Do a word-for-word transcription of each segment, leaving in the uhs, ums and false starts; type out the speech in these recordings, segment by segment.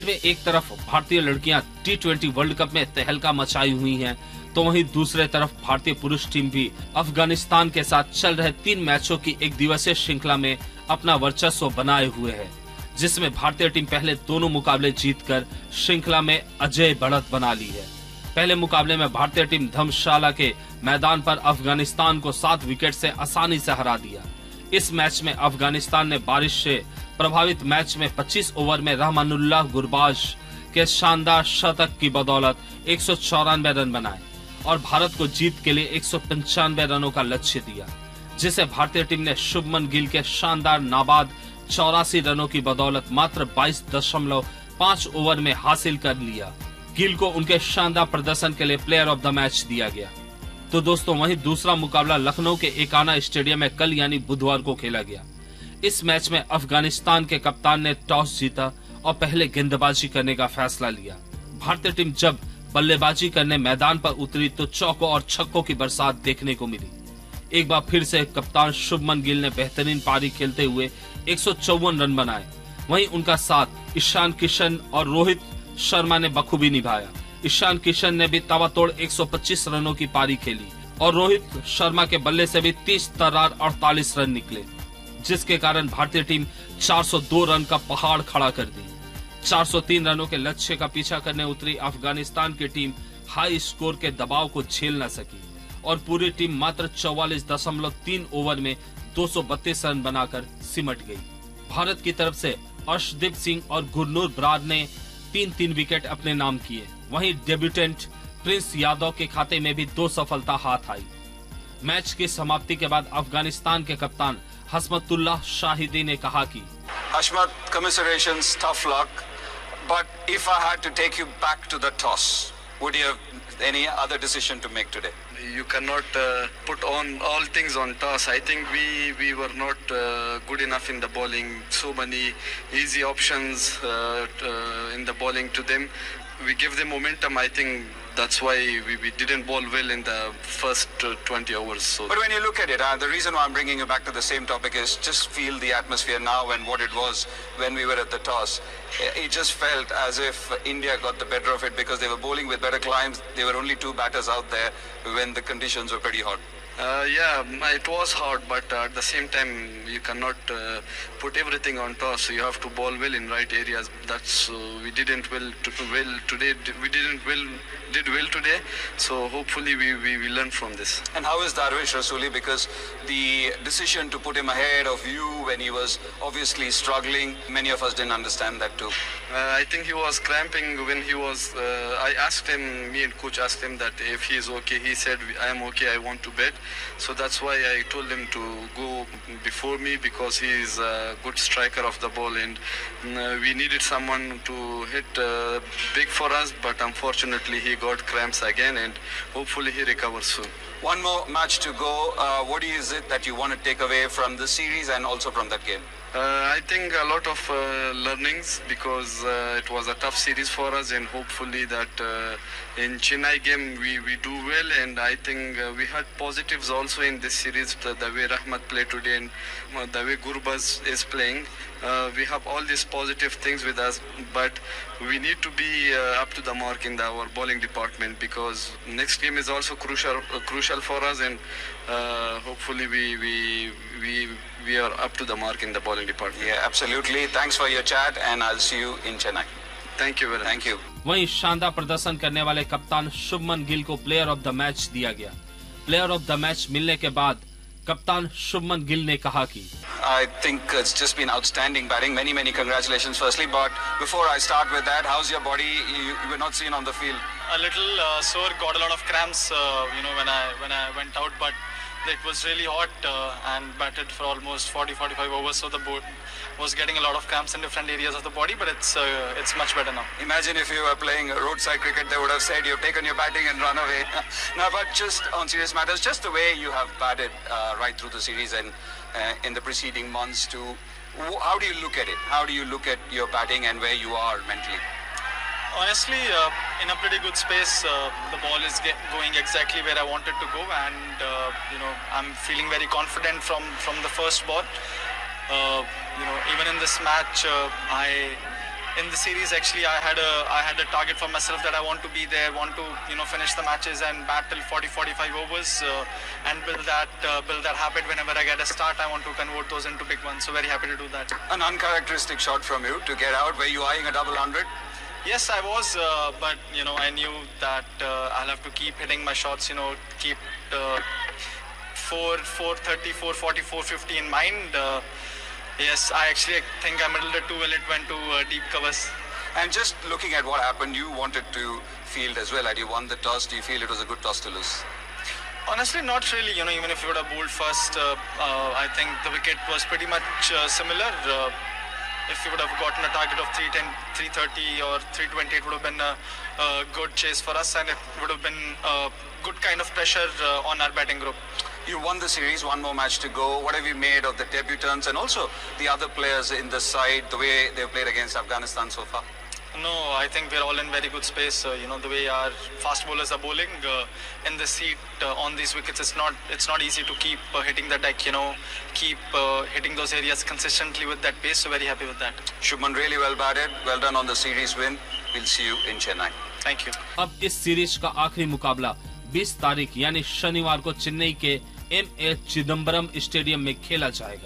में एक तरफ भारतीय लड़कियां टी ट्वेंटी वर्ल्ड कप में तहलका मचाई हुई हैं, तो वहीं दूसरे तरफ भारतीय पुरुष टीम भी अफगानिस्तान के साथ चल रहे तीन मैचों की एक दिवसीय श्रृंखला में अपना वर्चस्व बनाए हुए है, जिसमें भारतीय टीम पहले दोनों मुकाबले जीतकर श्रृंखला में अजय बढ़त बना ली है। पहले मुकाबले में भारतीय टीम धर्मशाला के मैदान पर अफगानिस्तान को सात विकेट से आसानी से हरा दिया। इस मैच में अफगानिस्तान ने बारिश से प्रभावित मैच में पच्चीस ओवर में रहमानुल्लाह गुरबाज के शानदार शतक की बदौलत एक सौ चौरानवे रन बनाए और भारत को जीत के लिए एक सौ पंचानवे रनों का लक्ष्य दिया, जिसे भारतीय टीम ने शुभमन गिल के शानदार नाबाद चौरासी रनों की बदौलत मात्र बाईस दशमलव पाँच ओवर में हासिल कर लिया। गिल को उनके शानदार प्रदर्शन के लिए प्लेयर ऑफ द मैच दिया गया। तो दोस्तों, वहीं दूसरा मुकाबला लखनऊ के एकाना स्टेडियम में कल यानी बुधवार को खेला गया। इस मैच में अफगानिस्तान के कप्तान ने टॉस जीता और पहले गेंदबाजी करने का फैसला लिया। भारतीय टीम जब बल्लेबाजी करने मैदान पर उतरी तो चौकों और छक्कों की बरसात देखने को मिली। एक बार फिर से कप्तान शुभमन गिल ने बेहतरीन पारी खेलते हुए एक सौ चौवन रन बनाए। वहीं उनका साथ ईशान किशन और रोहित शर्मा ने बखूबी निभाया। ईशान किशन ने भी ताबड़तोड़ एक सौ पच्चीस रनों की पारी खेली और रोहित शर्मा के बल्ले से भी तीस तरार अड़तालीस रन निकले, जिसके कारण भारतीय टीम चार सौ दो रन का पहाड़ खड़ा कर दी। चार सौ तीन रनों के लक्ष्य का पीछा करने उतरी अफगानिस्तान की टीम हाई स्कोर के दबाव को झेल न सकी और पूरी टीम मात्र चौवालीस दशमलव तीन ओवर में दो सौ बत्तीस रन बनाकर सिमट गई। भारत की तरफ से अर्शदीप सिंह और गुरनूर बरार ने तीन तीन विकेट अपने नाम किए। वहीं डेब्यूटेंट प्रिंस यादव के खाते में भी दो सफलता हाथ आई। मैच की समाप्ति के बाद अफगानिस्तान के कप्तान हसमतुल्लाह शाहिदी ने कहा कि Hashmat, commiserations, tough luck. But if I had to take you back to the toss, would you have any other decision to make today? You cannot uh, put on all things on toss. I think we we were not uh, good enough in the bowling. So many easy options uh, uh, in the bowling to them. We give them momentum. I think that's why we, we didn't bowl well in the first uh, twenty overs. So. But when you look at it, uh, the reason why I'm bringing you back to the same topic is just feel the atmosphere now and what it was when we were at the toss. It just felt as if India got the better of it because they were bowling with better climbs. There were only two batters out there when the conditions were pretty hot. Uh, yeah, it was hard, but uh, at the same time, you cannot uh, put everything on toss. So you have to bowl well in right areas. That's uh, we didn't well, to, well today. We didn't well did well today. So hopefully we, we we learn from this. And how is Darvish Rasuli? Because the decision to put him ahead of you when he was obviously struggling, many of us didn't understand that too. Uh, I think he was cramping when he was. Uh, I asked him, me and coach asked him that if he is okay. He said, "I am okay. I want to bet." So that's why I told him to go before me because he is a good striker of the ball and uh, we needed someone to hit uh, big for us, but unfortunately he got cramps again and hopefully he recovers soon. One more match to go. Uh, what is it that you want to take away from this series and also from that game? Uh, I think a lot of uh, learnings because uh, it was a tough series for us and hopefully that uh, in Chennai game we, we do well and I think uh, we had positives also in this series, the, the way Rahmat played today and uh, the way Gurbaz is playing. Uh, we have all these positive things with us, but we need to be uh, up to the mark in the, our bowling department because next game is also crucial uh, crucial for us and uh, hopefully we, we we we are up to the mark in the bowling department. Yeah, absolutely. Thanks for your chat and I'll see you in Chennai. Thank you very much. Thank you. वहीं शानदार प्रदर्शन करने वाले कप्तान शुभमन गिल को player of the match दिया गया। Player of the match मिलने के बाद कप्तान शुभमन गिल ने कहा कि I think it's just been outstanding batting. Many, many congratulations firstly. But before I start with that, how's your body? You, you were not seen on the field. A little uh, sore, got a lot of cramps, uh, you know, when I when I went out. But it was really hot uh, and batted for almost forty to forty-five overs. So the board was getting a lot of cramps in different areas of the body. But it's uh, it's much better now. Imagine if you were playing roadside cricket, they would have said you've taken your batting and run away. No, but just on serious matters, just the way you have batted uh, right through the series and uh, in the preceding months too. How do you look at it? How do you look at your batting and where you are mentally? Honestly, uh, in a pretty good space. Uh, the ball is get going exactly where I wanted to go, and uh, you know, I'm feeling very confident from from the first ball. Uh, you know, even in this match, uh, I in the series, actually, I had a I had a target for myself that I want to be there, want to you know finish the matches and bat till forty forty-five overs uh, and build that uh, build that habit. Whenever I get a start, I want to convert those into big ones. So very happy to do that. An uncharacteristic shot from you to get out. Were you eyeing a double hundred? Yes, I was, uh, but you know I knew that uh, I'll have to keep hitting my shots. You know, keep uh, four four thirty, four forty, four fifty in mind. Uh, Yes, I actually think I middled it too well. It went to uh, deep covers. And just looking at what happened, you wanted to field as well. Had you won the toss, do you feel it was a good toss to lose? Honestly, not really. You know, even if you would have bowled first, uh, uh, I think the wicket was pretty much uh, similar. Uh, if you would have gotten a target of three ten, three thirty or three twenty, it would have been a, a good chase for us, and it would have been a good kind of pressure uh, on our batting group. You won the series, one more match to go. What have you made of the debutants and also the other players in the side, the way they've played against Afghanistan so far? No, I think we're all in very good space. Uh, you know, the way our fast bowlers are bowling uh, in the seat uh, on these wickets, it's not it's not easy to keep uh, hitting the deck, you know, keep uh, hitting those areas consistently with that pace. So very happy with that. Shubman, really well batted. Well done on the series win. We'll see you in Chennai. Thank you. अब इस series का आखिरी मुकाबला बीस तारीख यानी शनिवार को चेन्नई के एम ए चिदम्बरम स्टेडियम में खेला जाएगा।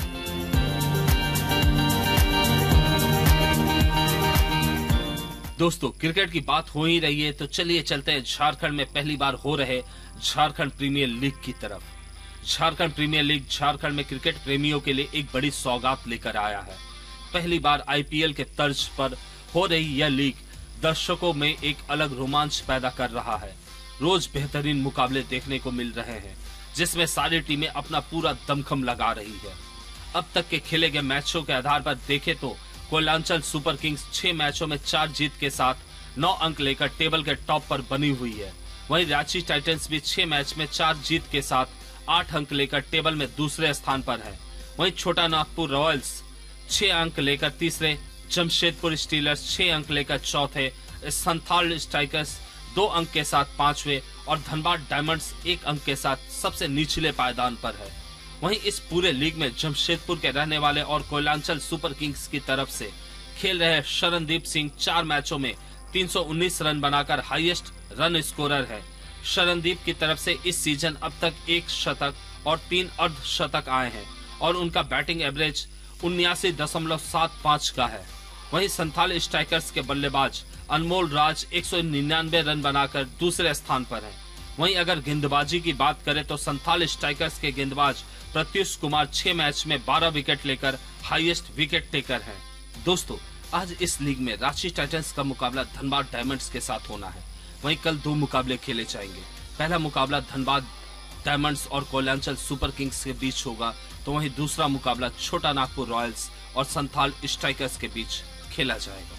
दोस्तों, क्रिकेट की बात हो ही रही है तो चलिए चलते हैं झारखंड में पहली बार हो रहे झारखंड प्रीमियर लीग की तरफ। झारखंड प्रीमियर लीग झारखंड में क्रिकेट प्रेमियों के लिए एक बड़ी सौगात लेकर आया है। पहली बार आई पी एल के तर्ज पर हो रही यह लीग दर्शकों में एक अलग रोमांच पैदा कर रहा है। रोज बेहतरीन मुकाबले देखने को मिल रहे हैं, जिसमें सारी टीमें अपना पूरा दमखम लगा रही है। अब तक के खेले गए मैचों के आधार पर देखें तो कोयलांचल सुपर किंग्स छह मैचों में चार जीत के साथ नौ अंक लेकर टेबल के टॉप पर बनी हुई है। वहीं रांची टाइटंस भी छह मैच में चार जीत के साथ आठ अंक लेकर टेबल में दूसरे स्थान पर है। वहीं छोटा नागपुर रॉयल्स छह अंक लेकर तीसरे, जमशेदपुर स्टीलर्स छह अंक लेकर चौथे, संथाल स्ट्राइकर्स दो अंक के साथ पांचवे और धनबाद डायमंड्स एक अंक के साथ सबसे निचले पायदान पर है। वहीं इस पूरे लीग में जमशेदपुर के रहने वाले और कोयलांचल सुपर किंग्स की तरफ से खेल रहे शरणदीप सिंह चार मैचों में तीन सौ उन्नीस रन बनाकर हाईएस्ट रन स्कोरर है। शरणदीप की तरफ से इस सीजन अब तक एक शतक और तीन अर्धशतक आए हैं और उनका बैटिंग एवरेज उन्यासी दशमलव सात पाँच का है। वहीं संथाल स्ट्राइकर्स के बल्लेबाज अनमोल राज एक सौ निन्यानवे रन बनाकर दूसरे स्थान पर है। वहीं अगर गेंदबाजी की बात करें तो संथाल स्ट्राइकर्स के गेंदबाज प्रत्युष कुमार छह मैच में बारह विकेट लेकर हाईएस्ट विकेट टेकर हैं। दोस्तों, आज इस लीग में रांची टाइटंस का मुकाबला धनबाद डायमंड्स के साथ होना है। वहीं कल दो मुकाबले खेले जाएंगे। पहला मुकाबला धनबाद डायमंड्स और कोयलांचल सुपर किंग्स के बीच होगा, तो वहीं दूसरा मुकाबला छोटा नागपुर रॉयल्स और संथाल स्ट्राइकर्स के बीच खेला जाएगा।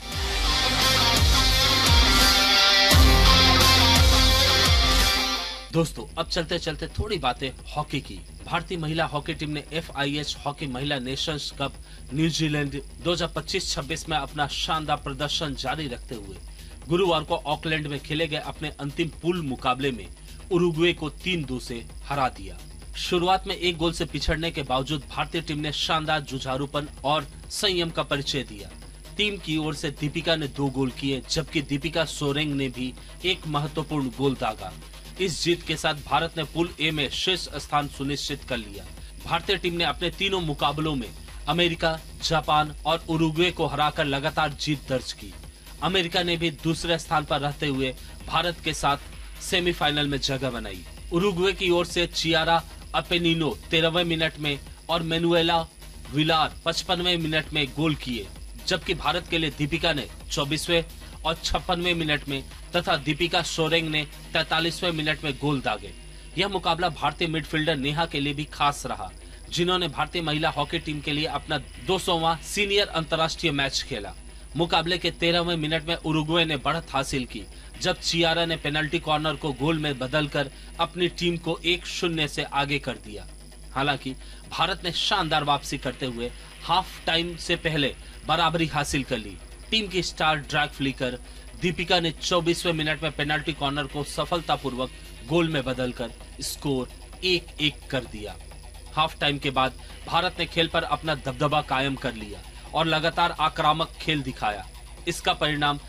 दोस्तों, अब चलते चलते थोड़ी बातें हॉकी की। भारतीय महिला हॉकी टीम ने एफ आई एच हॉकी महिला नेशंस कप न्यूजीलैंड दो हज़ार पच्चीस छब्बीस में अपना शानदार प्रदर्शन जारी रखते हुए गुरुवार को ऑकलैंड में खेले गए अपने अंतिम पूल मुकाबले में उरुग्वे को तीन दो से हरा दिया। शुरुआत में एक गोल से पिछड़ने के बावजूद भारतीय टीम ने शानदार जुझारूपन और संयम का परिचय दिया। टीम की ओर से दीपिका ने दो गोल किए, जबकि दीपिका सोरेंग ने भी एक महत्वपूर्ण गोल दागा। इस जीत के साथ भारत ने पूल ए में शीर्ष स्थान सुनिश्चित कर लिया। भारतीय टीम ने अपने तीनों मुकाबलों में अमेरिका, जापान और उरुग्वे को हराकर लगातार जीत दर्ज की। अमेरिका ने भी दूसरे स्थान पर रहते हुए भारत के साथ सेमीफाइनल में जगह बनाई। उरुग्वे की ओर से चियारा अपेनिनो तेरहवें मिनट में और मैनुएला विलार पचपनवें मिनट में गोल किए, जबकि भारत के लिए दीपिका ने चौबीसवें और छप्पनवें मिनट में तथा दीपिका सोरेंग ने तैतालीसवें मिनट में गोल दागे। यह मुकाबला भारतीय मिडफील्डर नेहा के लिए भी खास रहा, जिन्होंने भारतीय महिला हॉकी टीम के लिए अपना दो सौवां सीनियर अंतर्राष्ट्रीय मैच खेला। मुकाबले के तेरहवें मिनट में उरुग्वे ने बढ़त हासिल की, जब चियारा ने पेनल्टी कॉर्नर को गोल में बदलकर अपनी टीम को एक शून्य से आगे कर दिया। हालांकि भारत ने शानदार वापसी करते हुए हाफ टाइम से पहले बराबरी हासिल कर ली। टीम की स्टार ड्रैग फ्लिकर दीपिका ने चौबीसवें मिनट में पेनल्टी कॉर्नर को सफलतापूर्वक गोल में बदलकर स्कोर एक एक कर दिया। हाफ टाइम के बाद भारत ने खेल पर अपना दबदबा कायम कर लिया और लगातार आक्रामक खेल दिखाया। इसका परिणाम